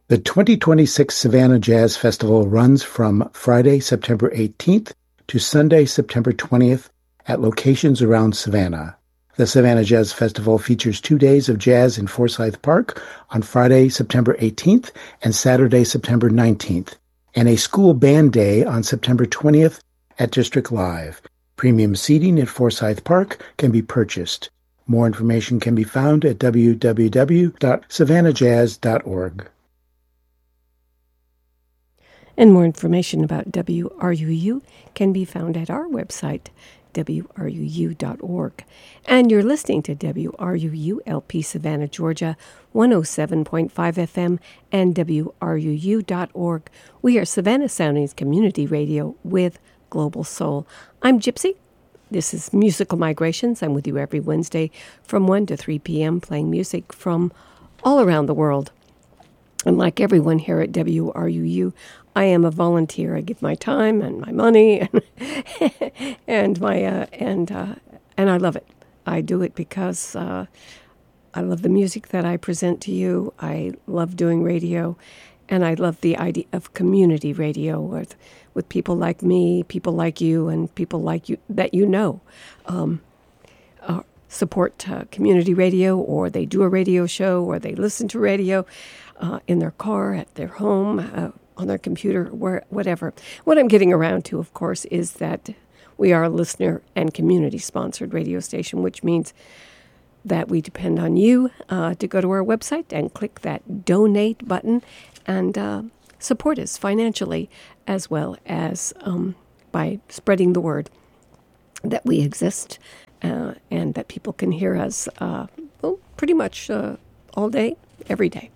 The 2026 Savannah Jazz Festival runs from Friday, September 18th to Sunday, September 20th at locations around Savannah. The Savannah Jazz Festival features 2 days of jazz in Forsyth Park on Friday, September 18th and Saturday, September 19th, and a school band day on September 20th at District Live. Premium seating at Forsyth Park can be purchased. More information can be found at www.savannahjazz.org. And more information about WRUU can be found at our website, wruu.org. And you're listening to WRUU LP Savannah, Georgia, 107.5 FM and WRUU.org. We are Savannah Soundings Community Radio with Global Soul. I'm Gypsy. This is Musical Migrations. I'm with you every Wednesday from 1 to 3 p.m. playing music from all around the world. And like everyone here at WRUU, I am a volunteer. I give my time and my money and I love it. I do it because I love the music that I present to you. I love doing radio, and I love the idea of community radio with people like me, people like you, and people like you that you know. Support community radio, or they do a radio show, or they listen to radio in their car, at their home, on their computer, whatever. What I'm getting around to, of course, is that we are a listener and community-sponsored radio station, which means that we depend on you to go to our website and click that donate button and support us financially, as well as by spreading the word that we exist and that people can hear us pretty much all day, every day.